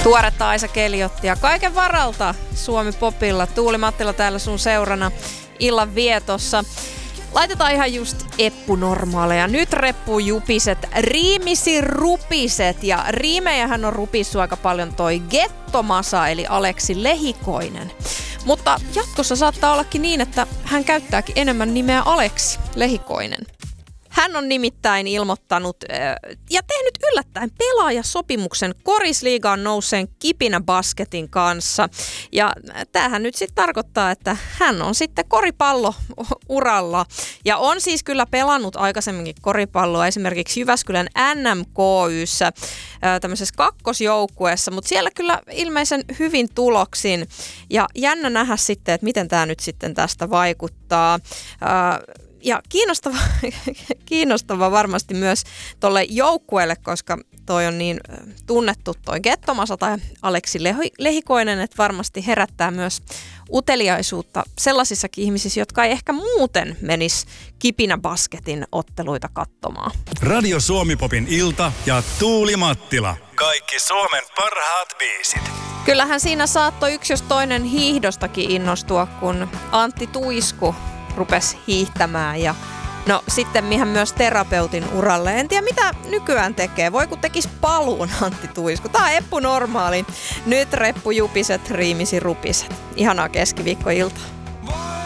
Tuoretta Aisa Keljotti ja kaiken varalta Suomi Popilla. Tuuli Mattila täällä sun seurana illan vietossa. Laitetaan ihan just eppunormaaleja. Nyt reppu jupiset, riimisi rupiset. Ja riimejähän on rupissu aika paljon toi Gettomasa eli Aleksi Lehikoinen. Mutta jatkossa saattaa ollakin niin, että hän käyttääkin enemmän nimeä Aleksi Lehikoinen. Hän on nimittäin ilmoittanut ja tehnyt yllättäen pelaajasopimuksen Korisliigaan nouseen Kipinä Basketin kanssa. Ja tämähän nyt sitten tarkoittaa, että hän on sitten koripallouralla. Ja on siis kyllä pelannut aikaisemminkin koripalloa esimerkiksi Jyväskylän NMKYssä tämmöisessä kakkosjoukkueessa, mutta siellä kyllä ilmeisen hyvin tuloksin. Ja jännä nähdä sitten, että miten tämä nyt sitten tästä vaikuttaa. Ja kiinnostava varmasti myös tolle joukkueelle, koska toi on niin tunnettu toi Gettomasa tai Aleksi Lehikoinen, että varmasti herättää myös uteliaisuutta sellaisissakin ihmisissä, jotka ei ehkä muuten menisi Kipinä Basketin otteluita katsomaan. Radio Suomi Popin ilta ja Tuuli Mattila. Kaikki Suomen parhaat biisit. Kyllähän siinä saattoi yksi jos toinen hiihdostakin innostua, kun Antti Tuisku rupesi hiihtämään ja no sitten mihän myös terapeutin uralle. En tiedä mitä nykyään tekee. Voi kun tekisi paluun Antti Tuisku. Tää on eppu normaali. Nyt reppu jupiset, riimisi rupiset. Ihanaa keskiviikkoiltaa.